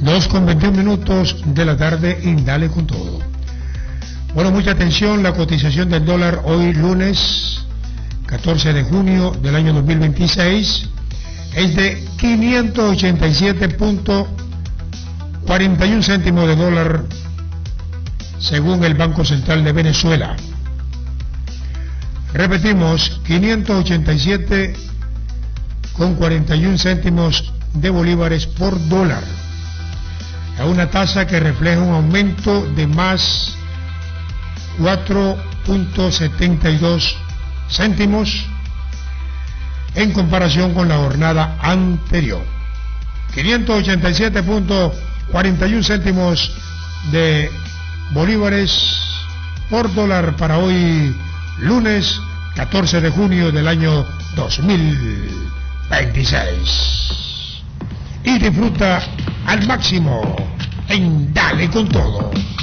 2:21 de la tarde y dale con todo. Bueno, mucha atención, la cotización del dólar hoy lunes 14 de junio del año 2026 es de 587.41 céntimos de dólar según el Banco Central de Venezuela. Repetimos, 587,41 céntimos de bolívares por dólar, a una tasa que refleja un aumento de más 4.72 céntimos en comparación con la jornada anterior. 587.41 céntimos de bolívares por dólar para hoy lunes 14 de junio del año 2026. Y disfruta al máximo en Dale con Todo.